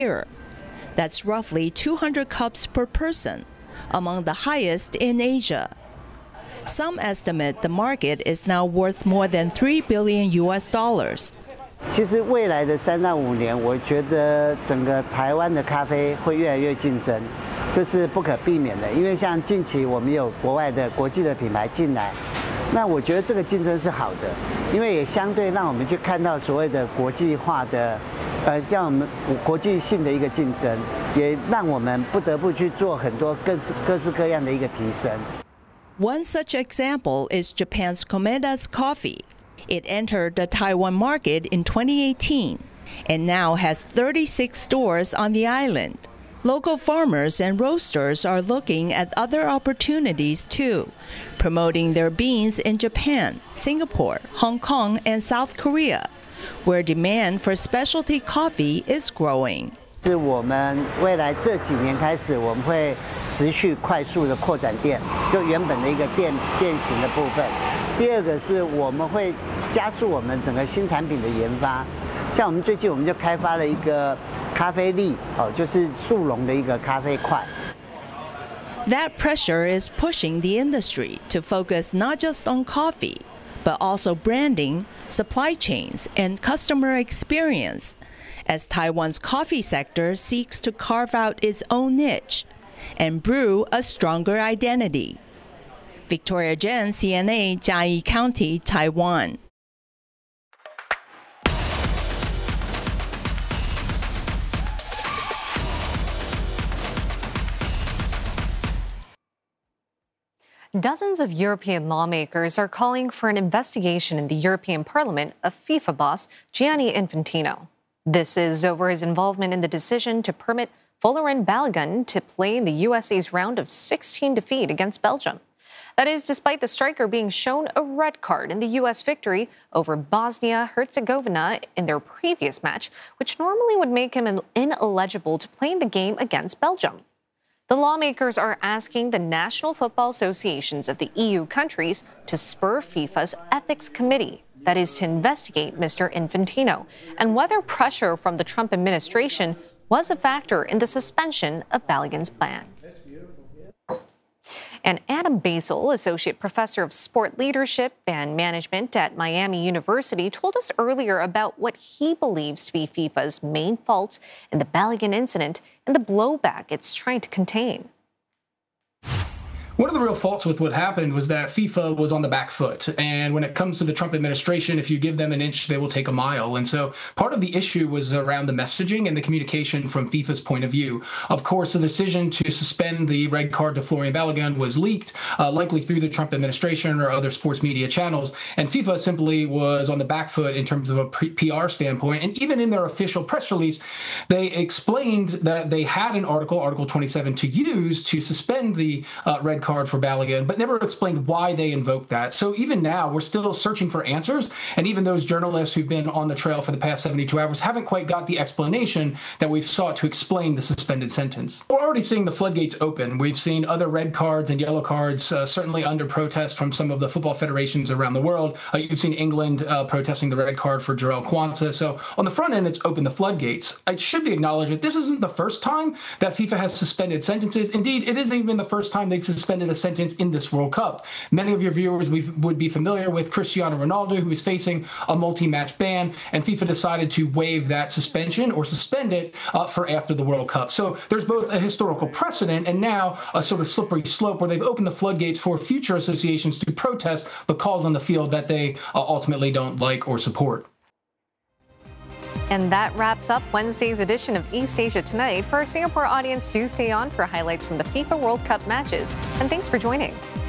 year. That's roughly 200 cups per person, among the highest in Asia. Some estimate the market is now worth more than $3 billion. 其实未来的3到5年，我觉得整个台湾的咖啡会越来越竞争，这是不可避免的。因为像近期我们有国外的国际的品牌进来，那我觉得这个竞争是好的，因为也相对让我们去看到所谓的国际化的，像我们国际性的一个竞争，也让我们不得不去做很多各式各样的一个提升。 One such example is Japan's Komeda's coffee. It entered the Taiwan market in 2018 and now has 36 stores on the island. Local farmers and roasters are looking at other opportunities too, promoting their beans in Japan, Singapore, Hong Kong, and South Korea, where demand for specialty coffee is growing. 是我们未来这几年开始，我们会持续快速的扩展店，就原本的一个店型的部分。第二个是我们会加速我们整个新产品的研发，像我们最近我们就开发了一个咖啡粒，就是速溶的一个咖啡块。 That pressure is pushing the industry to focus not just on coffee, but also branding, supply chains, and customer experience, as Taiwan's coffee sector seeks to carve out its own niche and brew a stronger identity. Victoria Jen, CNA, Jiayi County, Taiwan. Dozens of European lawmakers are calling for an investigation in the European Parliament of FIFA boss Gianni Infantino. This is over his involvement in the decision to permit Folarin Balogun to play in the USA's round of 16 defeat against Belgium. That is, despite the striker being shown a red card in the U.S. victory over Bosnia-Herzegovina in their previous match, which normally would make him ineligible to play in the game against Belgium. The lawmakers are asking the national football associations of the EU countries to spur FIFA's ethics committee, that is, to investigate Mr. Infantino, and whether pressure from the Trump administration was a factor in the suspension of Balogun's ban. And Adam Basil, Associate Professor of Sport Leadership and Management at Miami University, told us earlier about what he believes to be FIFA's main faults in the Balogun incident and the blowback it's trying to contain. One of the real faults with what happened was that FIFA was on the back foot. And when it comes to the Trump administration, if you give them an inch, they will take a mile. And so part of the issue was around the messaging and the communication from FIFA's point of view. Of course, the decision to suspend the red card to Folarin Balogun was leaked, likely through the Trump administration or other sports media channels. And FIFA simply was on the back foot in terms of a PR standpoint. And even in their official press release, they explained that they had an Article 27, to use to suspend the red card for Balogun, but never explained why they invoked that. So even now, we're still searching for answers, and even those journalists who've been on the trail for the past 72 hours haven't quite got the explanation that we've sought to explain the suspended sentence. We're already seeing the floodgates open. We've seen other red cards and yellow cards, certainly under protest from some of the football federations around the world. You've seen England protesting the red card for Jarell Quansah. So on the front end, it's opened the floodgates. It should be acknowledged that this isn't the first time that FIFA has suspended sentences. Indeed, it isn't even the first time they've suspended a sentence in this World Cup. Many of your viewers would be familiar with Cristiano Ronaldo, who is facing a multi-match ban, and FIFA decided to waive that suspension or suspend it for after the World Cup. So there's both a historical precedent and now a sort of slippery slope where they've opened the floodgates for future associations to protest the calls on the field that they ultimately don't like or support. And that wraps up Wednesday's edition of East Asia Tonight. For our Singapore audience, do stay on for highlights from the FIFA World Cup matches. And thanks for joining.